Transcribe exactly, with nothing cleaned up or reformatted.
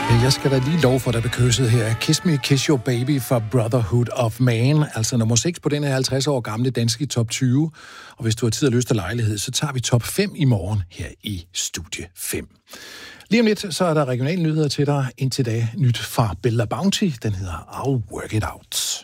Jeg skal da lige lov for dig bekysset her. Kiss Me, Kiss Your Baby fra Brotherhood of Man. Altså nummer seks på den her halvtreds år gamle danske top tyve. Og hvis du har tid og lyst og lejlighed, så tager vi top fem i morgen her i Studie fem. Lige om lidt, så er der regionale nyheder til dig. Indtil da nyt fra Bella Bounty. Den hedder I'll Work It Out.